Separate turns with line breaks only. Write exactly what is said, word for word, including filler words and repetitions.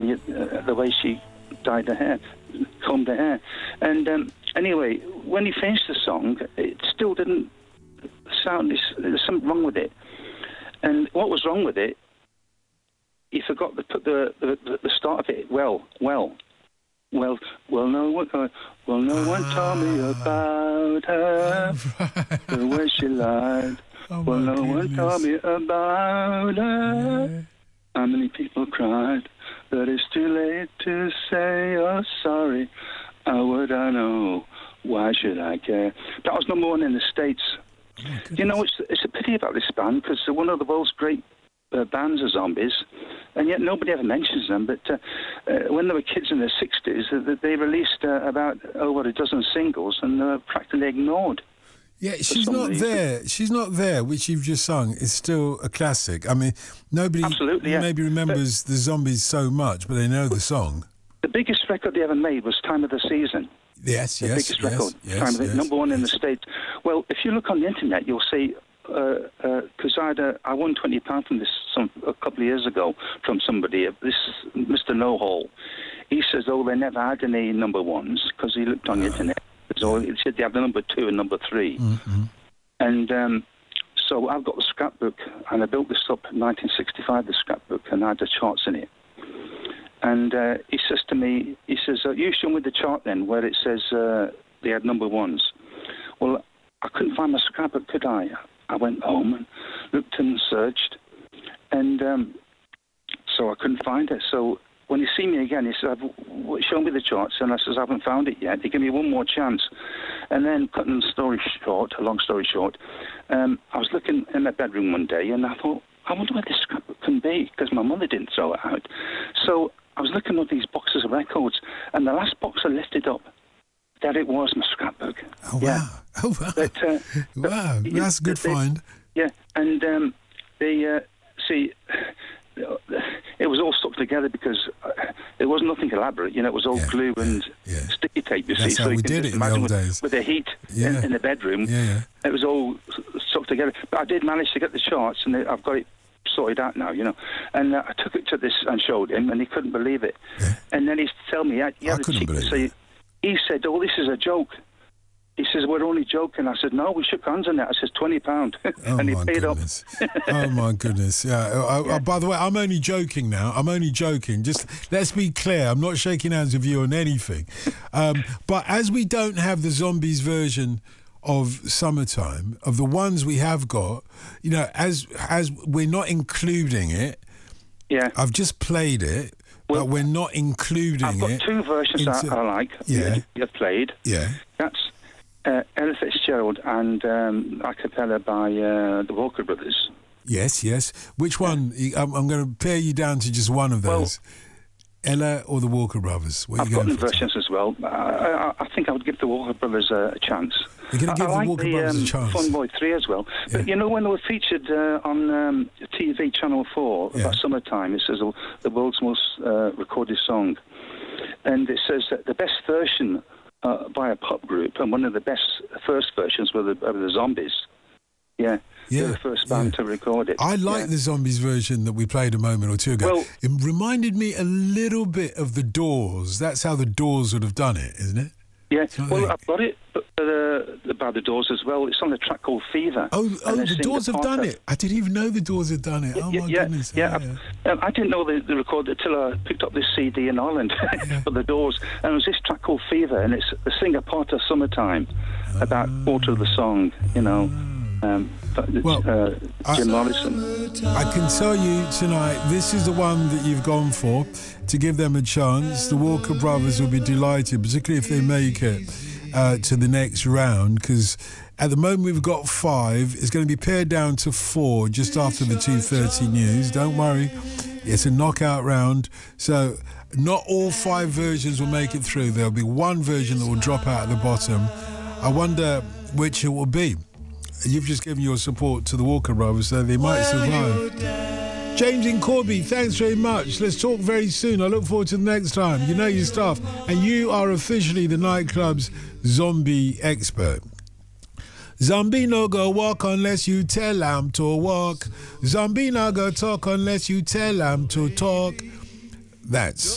the uh, the way she dyed her hair, combed her hair. And um, anyway, when he finished the song, it still didn't sound. There's something wrong with it. And what was wrong with it? He forgot to put the the, the start of it. Well, well, well, well. No one, uh, well, no one told me about her,
Right.
the way she lied.
Oh,
Well,
my
no one
goodness.
told me about her.
Yeah.
How many people cried that it's too late to say you're sorry? How would I know? Why should I care? That was number one in the States.
Oh, my goodness.
You know, it's, it's a pity about this band because they're one of the world's great uh, bands of Zombies, and yet nobody ever mentions them. But uh, uh, when they were kids in the sixties, uh, they released uh, about over a dozen singles and they were practically ignored.
Yeah, she's
some
not
reason.
there. She's not there, which you've just sung. Is still a classic. I mean, nobody
Absolutely, yeah.
maybe remembers the Zombies so much, but they know the song.
The biggest record they ever made was Time of the Season.
Yes,
The
yes,
biggest
yes,
record,
yes,
Time of the,
yes,
number one in the
yes.
States. Well, if you look on the internet, you'll see because uh, uh, I'd uh, I won twenty pounds from this some a couple of years ago from somebody. Uh, this Mister No Hole. He says, oh, they never had any number ones because he looked on the internet. So he said they have the number two and number three.
Mm-hmm.
And um, so I've got the scrapbook, and I built this up in nineteen sixty-five, the scrapbook, and I had the charts in it. And uh, he says to me, he says, uh, you show me the chart then, where it says uh, they had number ones. Well, I couldn't find my scrapbook, could I? I went home and looked and searched, and um, so I couldn't find it. So when he see me again, he said, show me the charts, and I says, I haven't found it yet. He gave me one more chance. And then, cutting the story short, a long story short, um, I was looking in my bedroom one day, and I thought, I wonder where this scrapbook can be, because my mother didn't throw it out. So I was looking at these boxes of records, and the last box I lifted up, there it was, my scrapbook.
Oh, wow.
Yeah.
Oh, wow.
But, uh,
wow,
but,
that's a good
they,
find.
Yeah, and um, they, uh, see, it was all stuck together because uh, it was nothing elaborate, you know, it was all
Yeah,
glue and
yeah, yeah.
sticky tape, you
That's
see.
how
so you
we
can
did
just
it in the
imagine
old
with,
days.
with the heat
Yeah.
in, in the bedroom,
Yeah, yeah.
it was all stuck together. But I did manage to get the charts, and I've got it sorted out now, you know. And uh, I took it to this and showed him, and he couldn't believe it.
Yeah.
And then he told me, he had, he
I
had the
couldn't
cheek to
believe
say,
it.
he said, oh, this is a joke. He says, we're only joking. I said, no, we shook hands on that. I said, twenty pounds.
Oh,
and he
my
paid
goodness. Oh, my goodness. Yeah. I, I, by the way, I'm only joking now. I'm only joking. Just let's be clear. I'm not shaking hands with you on anything. Um, but as we don't have the Zombies version of Summertime, of the ones we have got, you know, as as we're not including it,
Yeah.
I've just played it,
Well,
but we're not including
I've got
it.
two versions
into-
I, I like.
Yeah.
that You've played.
Yeah.
That's uh, Ella Fitzgerald and um, a cappella by uh, the Walker Brothers.
Yes, yes. Which one? I'm, I'm going to pare you down to just one of
Well,
those. Ella or the Walker Brothers? What are
I've
you
got
going
them
for?
versions as well. I, I, I think I would give the Walker Brothers a, a chance.
You're going to give
I,
the
I like
Walker
the,
Brothers
um,
a chance?
Fun Boy three as well.
Yeah.
But you know, when they were featured uh, on um, T V Channel four
Yeah.
about Summertime, it says the, the world's most uh, recorded song. And it says that the best version uh, by a pop group, and one of the best first versions were the, were the Zombies. Yeah.
Yeah,
They were the first band
yeah.
to record it.
I like
yeah.
the Zombies version that we played a moment or two ago.
Well-
it reminded me a little bit of the Doors. That's how the Doors would have done it, isn't it?
Yeah,
what
well,
I
I've got it but, uh, by the Doors as well. It's on a track called Fever.
Oh, oh
And they
the
sing
Doors have
part
done
of-
it. I didn't even know the Doors had done it. Oh,
yeah,
my
yeah,
goodness.
yeah.
Oh,
I, um, I didn't know they, they recorded it till I picked up this C D in Ireland for the Doors, and it was this track called Fever, and it's the singer part of Summertime, about a quarter of the song, you know. Um,
Well,
uh, Jim
I-
Morrison.
I can tell you tonight, this is the one that you've gone for to give them a chance. The Walker Brothers will be delighted, particularly if they make it uh, to the next round, because at the moment we've got five. It's going to be pared down to four just after the two thirty news. Don't worry, it's a knockout round. So not all five versions will make it through. There'll be one version that will drop out at the bottom. I wonder which it will be. You've just given your support to the Walker Brothers, so they might survive. James in Corby, thanks very much. Let's talk very soon. I look forward to the next time. You know your stuff. And you are officially the nightclub's zombie expert. Zombie no go walk unless you tell him to walk. Zombie no go talk unless you tell him to talk. That's